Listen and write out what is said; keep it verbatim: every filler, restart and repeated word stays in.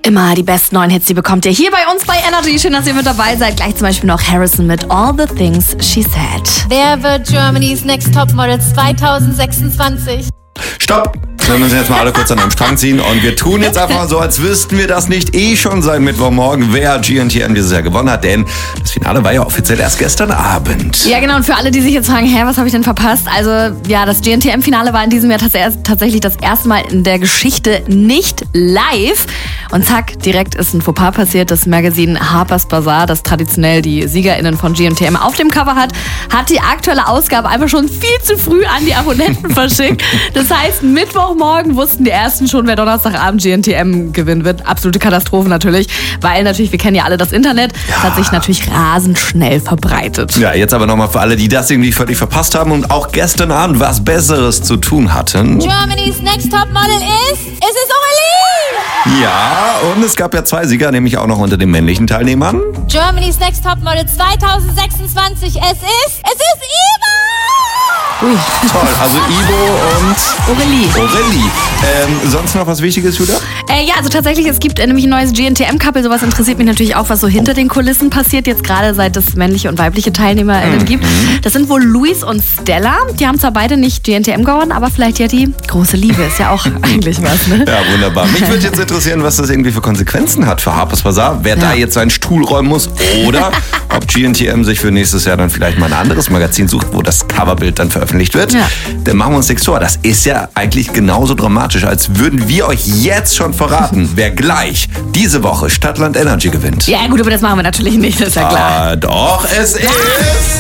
Immer die besten neuen Hits, die bekommt ihr hier bei uns bei Energy. Schön, dass ihr mit dabei seid. Gleich zum Beispiel noch Harrison mit All the Things She Said. Wer wird Germany's Next Topmodel zwanzig sechsundzwanzig? Stopp! Wir müssen jetzt mal alle kurz an einem Strang ziehen und wir tun jetzt einfach so, als wüssten wir das nicht eh schon seit Mittwochmorgen, wer G N T M dieses Jahr gewonnen hat, denn das Finale war ja offiziell erst gestern Abend. Ja genau, und für alle, die sich jetzt fragen, hä, was habe ich denn verpasst? Also ja, das G N T M-Finale war in diesem Jahr tats- tatsächlich das erste Mal in der Geschichte nicht live. Und zack, direkt ist ein Fauxpas passiert. Das Magazin Harper's Bazaar, das traditionell die SiegerInnen von G N T M auf dem Cover hat, hat die aktuelle Ausgabe einfach schon viel zu früh an die Abonnenten verschickt. Das heißt, Mittwochmorgen wussten die Ersten schon, wer Donnerstagabend G N T M gewinnen wird. Absolute Katastrophe natürlich, weil natürlich, wir kennen ja alle das Internet. Ja. Das hat sich natürlich rasend schnell verbreitet. Ja, jetzt aber nochmal für alle, die das irgendwie völlig verpasst haben und auch gestern Abend was Besseres zu tun hatten. Germany's Next Topmodel ist... Es ist Aurelie! Ja, und es gab ja zwei Sieger, nämlich auch noch unter den männlichen Teilnehmern. Germany's Next Topmodel zwanzig sechsundzwanzig. Es ist... Es ist Ivo! Ui. Toll, also Ivo und Aurelie. Aurelie. Ähm, sonst noch was Wichtiges, Julia? Äh, ja, also tatsächlich, es gibt äh, nämlich ein neues G N T M-Couple. Sowas interessiert mich natürlich auch, was so hinter den Kulissen passiert, jetzt gerade seit es männliche und weibliche TeilnehmerInnen mhm. gibt. Das sind wohl Luis und Stella. Die haben zwar beide nicht G N T M gewonnen, aber vielleicht ja die große Liebe. Ist ja auch eigentlich was, ne? Ja, wunderbar. Mich würde jetzt interessieren, was das irgendwie für Konsequenzen hat für Harper's Bazaar. Wer ja. da jetzt seinen Stuhl räumen muss oder ob G N T M sich für nächstes Jahr dann vielleicht mal ein anderes Magazin sucht, wo das Coverbild dann veröffentlicht wird. Ja. Dann machen wir uns nichts vor. Das ist ja eigentlich genauso dramatisch, als würden wir euch jetzt schon verraten, wer gleich diese Woche Stadtland Energy gewinnt. Ja gut, aber das machen wir natürlich nicht, das ist ja klar. Ah, doch, es ist...